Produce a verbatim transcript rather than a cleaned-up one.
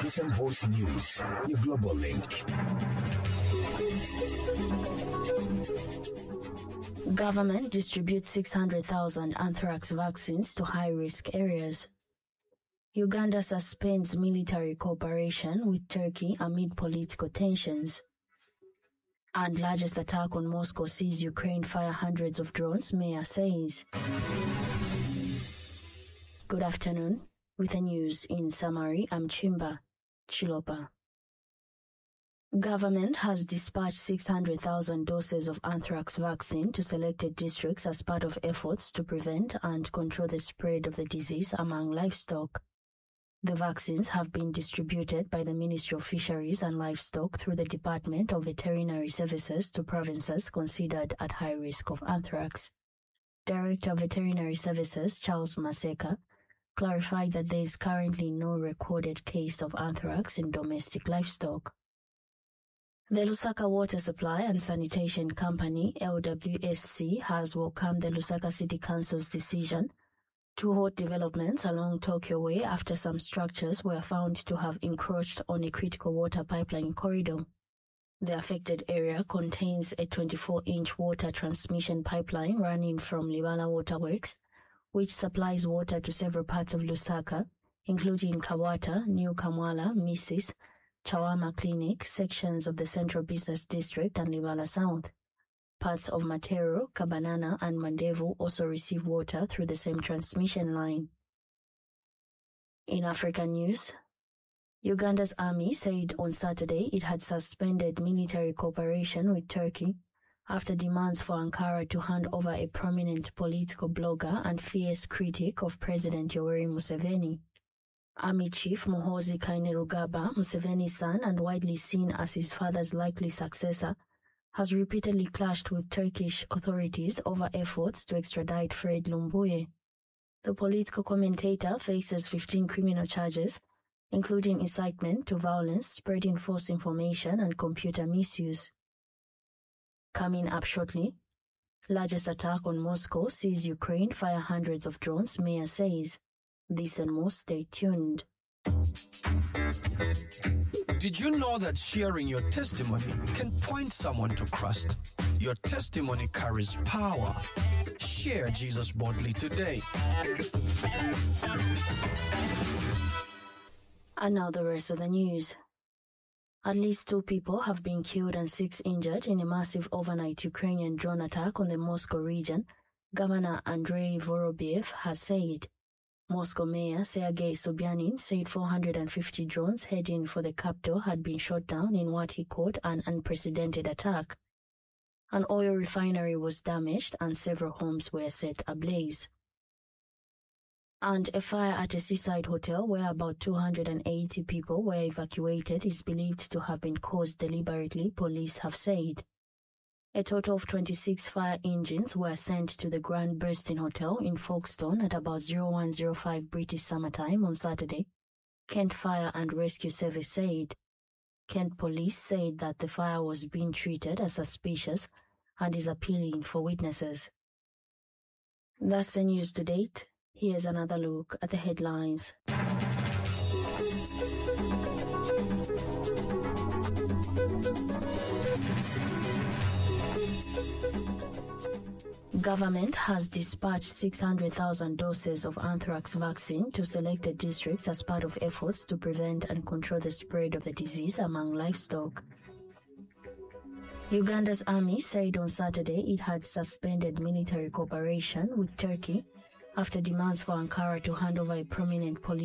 Christian Voice News, your global link. Government distributes six hundred thousand anthrax vaccines to high-risk areas. Uganda suspends military cooperation with Turkey amid political tensions. And largest attack on Moscow sees Ukraine fire hundreds of drones, mayor says. Good afternoon. With the news in summary, I'm Chimba Chilopa. Government has dispatched six hundred thousand doses of anthrax vaccine to selected districts as part of efforts to prevent and control the spread of the disease among livestock. The vaccines have been distributed by the Ministry of Fisheries and Livestock through the Department of Veterinary Services to provinces considered at high risk of anthrax. Director of Veterinary Services Charles Maseka clarified that there is currently no recorded case of anthrax in domestic livestock. The Lusaka Water Supply and Sanitation Company, L W S C, has welcomed the Lusaka City Council's decision to halt developments along Tokyo Way after some structures were found to have encroached on a critical water pipeline corridor. The affected area contains a twenty-four inch water transmission pipeline running from Libala Waterworks, which supplies water to several parts of Lusaka, including Kawata, New Kamwala, Missis, Chawama Clinic, sections of the Central Business District and Libala South. Parts of Matero, Kabanana and Mandevu also receive water through the same transmission line. In African news, Uganda's army said on Saturday it had suspended military cooperation with Turkey after demands for Ankara to hand over a prominent political blogger and fierce critic of President Yoweri Museveni. Army Chief Muhoozi Kainerugaba, Museveni's son and widely seen as his father's likely successor, has repeatedly clashed with Turkish authorities over efforts to extradite Fred Lumbuye. The political commentator faces fifteen criminal charges, including incitement to violence, spreading false information, and computer misuse. Coming up shortly, largest attack on Moscow sees Ukraine fire hundreds of drones, mayor says. This and more, stay tuned. Did you know that sharing your testimony can point someone to Christ? Your testimony carries power. Share Jesus boldly today. And now the rest of the news. At least two people have been killed and six injured in a massive overnight Ukrainian drone attack on the Moscow region, Governor Andrei Vorobyev has said. Moscow Mayor Sergei Sobyanin said four hundred fifty drones heading for the capital had been shot down in what he called an unprecedented attack. An oil refinery was damaged and several homes were set ablaze. And a fire at a seaside hotel where about two hundred eighty people were evacuated is believed to have been caused deliberately, police have said. A total of twenty-six fire engines were sent to the Grand Bursting Hotel in Folkestone at about oh one oh five British Summer Time on Saturday, Kent Fire and Rescue Service said. Kent Police said that the fire was being treated as suspicious and is appealing for witnesses. That's the news to date. Here's another look at the headlines. Government has dispatched six hundred thousand doses of anthrax vaccine to selected districts as part of efforts to prevent and control the spread of the disease among livestock. Uganda's army said on Saturday it had suspended military cooperation with Turkey after demands for Ankara to hand over a prominent police